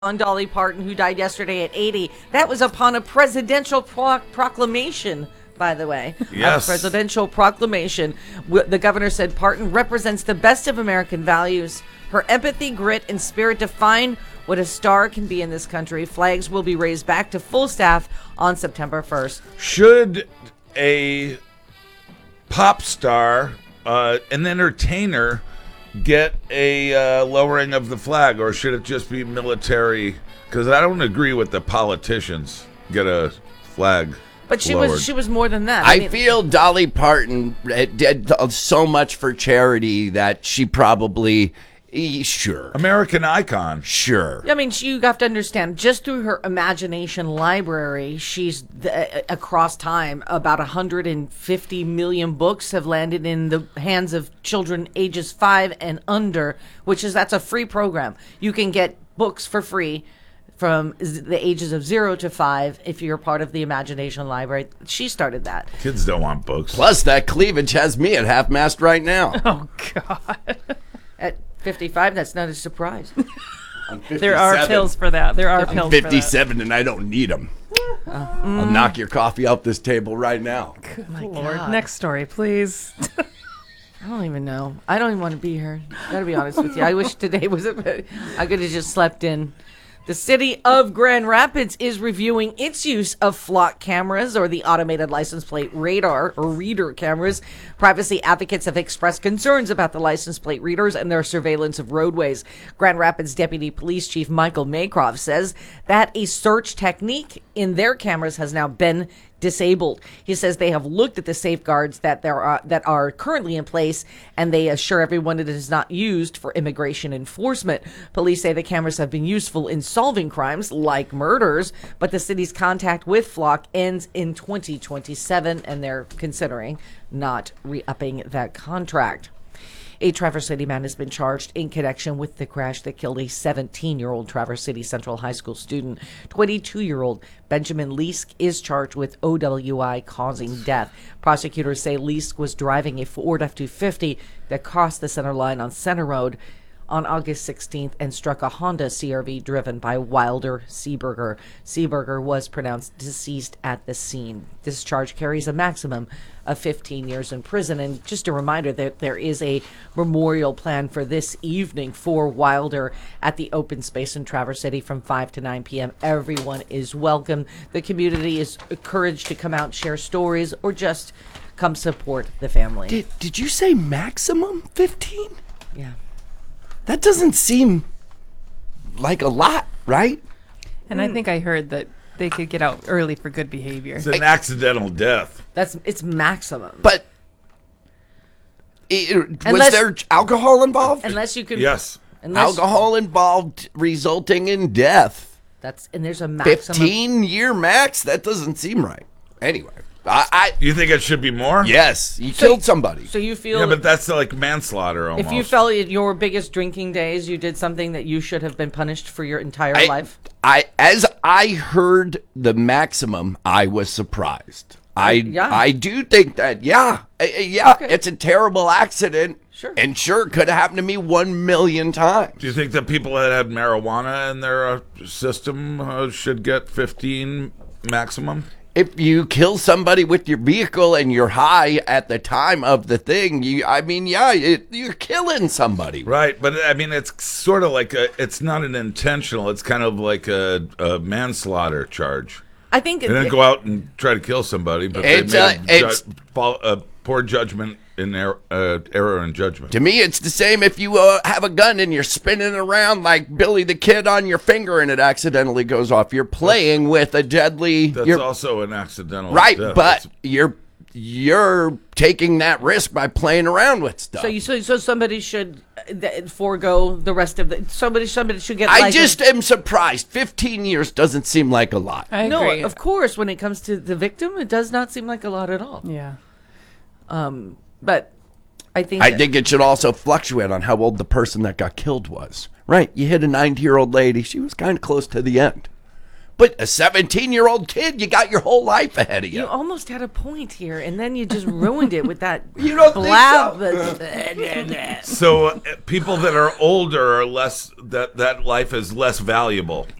on Dolly Parton, who died yesterday at 80. That was upon a presidential proclamation, by the way. Yes. A presidential proclamation. The governor said Parton represents the best of American values. Her empathy, grit, and spirit define what a star can be in this country. Flags will be raised back to full staff on September 1st. Should a pop star, an entertainer, get a lowering of the flag, or should it just be military? Because I don't agree with the politicians get a flag. But she lowered. was more than that. I feel Dolly Parton did so much for charity that she probably, sure. American icon. Sure. I mean, you have to understand, just through her imagination library, she's across time, about 150 million books have landed in the hands of children ages 5 and under, that's a free program. You can get books for free from the ages of 0 to 5 if you're part of the Imagination Library. She started that. Kids don't want books. Plus, that cleavage has me at half-mast right now. Oh, God. At 55, that's not a surprise. There are pills for that. There are pills 57 and I don't need them. I'll knock your coffee off this table right now. for that. My Lord. Next story, please. I don't even know. I don't even want to be here. Gotta be honest with you. I wish today was I could have just slept in. The city of Grand Rapids is reviewing its use of flock cameras, or the automated license plate radar or reader cameras. Privacy advocates have expressed concerns about the license plate readers and their surveillance of roadways. Grand Rapids Deputy Police Chief Michael Maycroft says that a search technique in their cameras has now been disabled. He says they have looked at the safeguards that are currently in place, and they assure everyone it is not used for immigration enforcement. Police say the cameras have been useful in solving crimes like murders, but the city's contact with Flock ends in 2027, and they're considering not re-upping that contract. A Traverse City man has been charged in connection with the crash that killed a 17-year-old Traverse City Central High School student. 22-year-old Benjamin Leask is charged with OWI causing death. Prosecutors say Leask was driving a Ford F-250 that crossed the center line on Center Road on August 16th and struck a Honda CRV driven by Wilder Seeberger. Seeberger was pronounced deceased at the scene. This charge carries a maximum of 15 years in prison. And just a reminder that there is a memorial plan for this evening for Wilder at the open space in Traverse City from 5 to 9 p.m. Everyone is welcome. The community is encouraged to come out, share stories, or just come support the family. Did you say maximum 15? Yeah. That doesn't seem like a lot, right? And I think I heard that they could get out early for good behavior. It's an accidental death. It's maximum. But was there alcohol involved? Unless you can. Yes. Alcohol involved resulting in death. And there's a maximum. 15-year max? That doesn't seem right. Anyway, You think it should be more? yes, you killed somebody. So you feel Yeah, but that's like manslaughter almost. if you felt in your biggest drinking days you did something that you should have been punished for your entire life? As I heard the maximum, I was surprised. I do think that, yeah, Okay. it's a terrible accident. Sure. And sure, it could have happened to me 1 million times. Do you think that people that had marijuana in their system should get 15 maximum? If you kill somebody with your vehicle and you're high at the time of the thing, you're killing somebody. Right, but I mean, it's sort of like it's not an intentional. It's kind of like a manslaughter charge. I think They didn't go out and try to kill somebody, but It's, they made it's- poor judgment in error in judgment. To me, it's the same if you have a gun and you're spinning around like Billy the Kid on your finger and it accidentally goes off. You're playing with a deadly... That's also an accidental Right, death. but you're taking that risk by playing around with stuff. so somebody should forego the rest of the somebody should get I license. just am surprised. 15 years doesn't seem like a lot. I No, agree. of course when it comes to the victim it does not seem like a lot at all. Yeah. But I think it should also fluctuate on how old the person that got killed was. Right, you hit a 90-year-old lady. She was kind of close to the end. But a 17-year-old kid, you got your whole life ahead of you. You almost had a point here, and then you just ruined it with that You don't think blab. So people that are older are less, that life is less valuable.